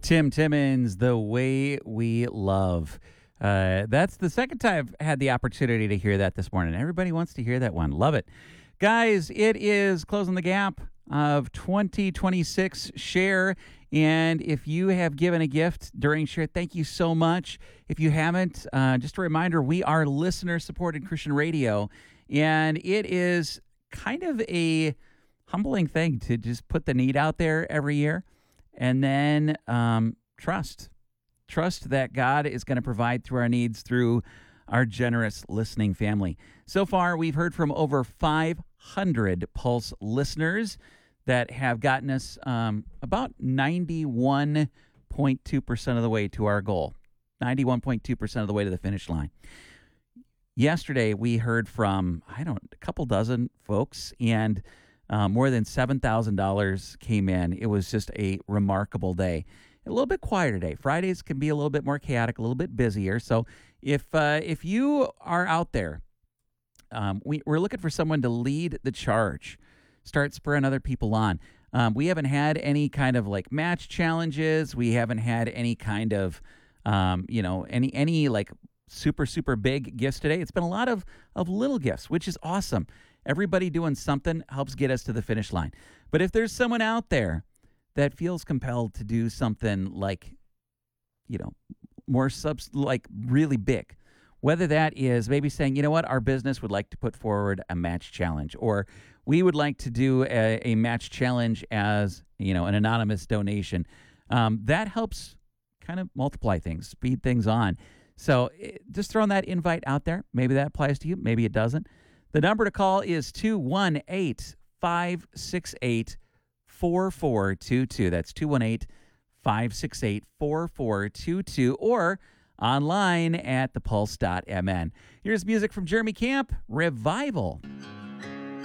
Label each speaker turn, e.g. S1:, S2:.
S1: Tim Timmons, The Way We Love. That's the second time I've had the opportunity to hear that this morning. Everybody wants to hear that one. Love it. Guys, it is Closing the Gap of 2026 Share. And if you have given a gift during Share, thank you so much. If you haven't, just a reminder, we are listener-supported Christian radio. And it is kind of a humbling thing to just put the need out there every year. And then trust that God is going to provide through our needs through our generous listening family. So far, we've heard from over 500 Pulse listeners that have gotten us about 91.2% of the way to our goal, 91.2% of the way to the finish line. Yesterday, we heard from, a couple dozen folks, and more than $7,000 came in. It was just a remarkable day. A little bit quieter day. Fridays can be a little bit more chaotic, a little bit busier. So if you are out there, we're looking for someone to lead the charge, start spurring other people on. We haven't had any kind of like match challenges. We haven't had any kind of, any like super big gifts today. It's been a lot of little gifts, which is awesome. Everybody doing something helps get us to the finish line. But if there's someone out there that feels compelled to do something like, more really big, whether that is maybe saying, you know what, our business would like to put forward a match challenge, or we would like to do a match challenge as, an anonymous donation, that helps kind of multiply things, speed things on. So just throwing that invite out there. Maybe that applies to you. Maybe it doesn't. The number to call is 218-568-4422. That's 218-568-4422, or online at thepulse.mn. Here's music from Jeremy Camp, Revival.